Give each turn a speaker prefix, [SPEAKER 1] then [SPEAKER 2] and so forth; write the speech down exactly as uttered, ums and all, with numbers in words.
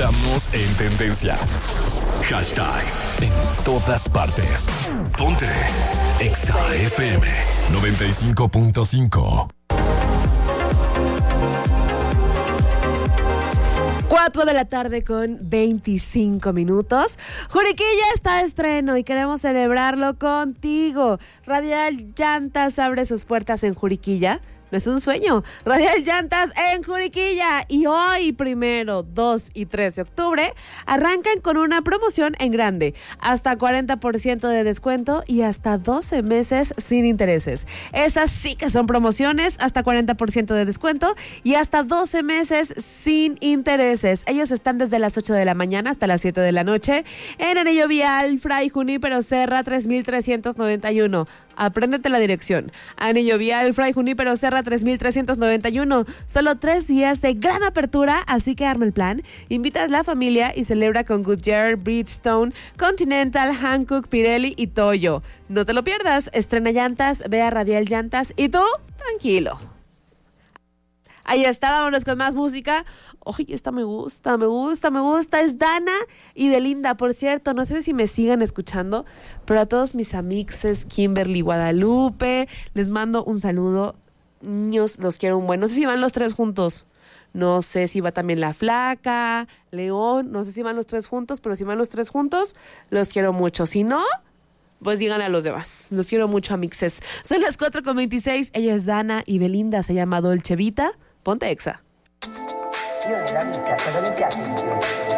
[SPEAKER 1] Estamos en tendencia. Hashtag en todas partes. Ponte Exa F M noventa y cinco punto cinco.
[SPEAKER 2] cuatro de la tarde con veinticinco minutos. Juriquilla está de estreno y queremos celebrarlo contigo. Radial Llantas abre sus puertas en Juriquilla. No es un sueño. Radial Llantas en Juriquilla. Y hoy, primero, dos y tres de octubre, arrancan con una promoción en grande. Hasta cuarenta por ciento de descuento y hasta doce meses sin intereses. Esas sí que son promociones. Hasta cuarenta por ciento de descuento y hasta doce meses sin intereses. Ellos están desde las ocho de la mañana hasta las siete de la noche en Anillo Vial, Fray Junípero Serra tres mil trescientos noventa y uno. Apréndete la dirección. Anillo Vial, Fray Junípero Serra tres mil trescientos noventa y uno. Solo tres días de gran apertura, así que arma el plan. Invita a la familia y celebra con Goodyear, Bridgestone, Continental, Hankook, Pirelli y Toyo. No te lo pierdas. Estrena llantas, ve a Radial Llantas y tú, tranquilo. Ahí está, vámonos con más música. Oye, esta me gusta, me gusta, me gusta. Es Dana y Belinda. Por cierto, no sé si me sigan escuchando, pero a todos mis amixes, Kimberly, Guadalupe, les mando un saludo. Niños, los quiero un buen. No sé si van los tres juntos. No sé si va también la Flaca, León. No sé si van los tres juntos, pero si van los tres juntos, los quiero mucho. Si no, pues digan a los demás. Los quiero mucho, amixes. Son las cuatro con veintiséis. Ella es Dana y Belinda. Se llama Dolce Vita. Ponte Exa.
[SPEAKER 3] Io nella vita cosa mi piace di più?